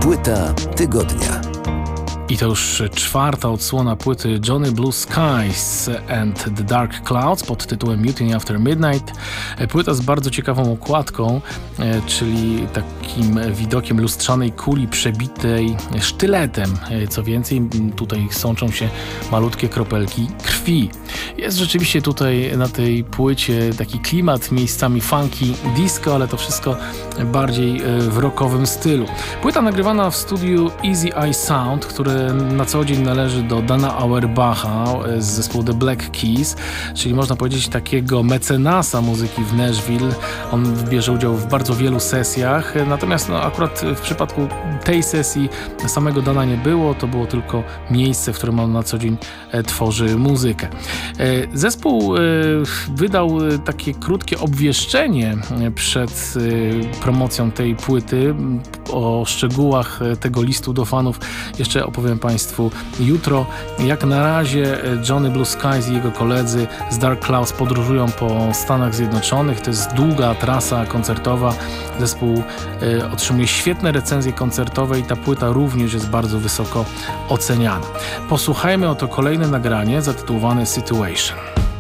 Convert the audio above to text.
Płyta tygodnia. I to już czwarta odsłona płyty Johnny Blue Skies and the Dark Clouds pod tytułem Mutiny After Midnight. Płyta z bardzo ciekawą okładką, czyli takim widokiem lustrzanej kuli przebitej sztyletem. Co więcej, tutaj sączą się malutkie kropelki krwi. Jest rzeczywiście tutaj na tej płycie taki klimat, miejscami funky, disco, ale to wszystko bardziej w rockowym stylu. Płyta nagrywana w studiu Easy Eye Sound, które na co dzień należy do Dana Auerbacha z zespołu The Black Keys, czyli można powiedzieć takiego mecenasa muzyki w Nashville. On bierze udział w bardzo wielu sesjach, natomiast akurat w przypadku tej sesji samego Dana nie było, to było tylko miejsce, w którym on na co dzień tworzy muzykę. Zespół wydał takie krótkie obwieszczenie przed promocją tej płyty. O szczegółach tego listu do fanów jeszcze opowiem Państwu jutro. Jak na razie Johnny Blue Skies i jego koledzy z Dark Clouds podróżują po Stanach Zjednoczonych. To jest długa trasa koncertowa. Zespół otrzymuje świetne recenzje koncertowe i ta płyta również jest bardzo wysoko oceniana. Posłuchajmy oto kolejne nagranie zatytułowane Situation.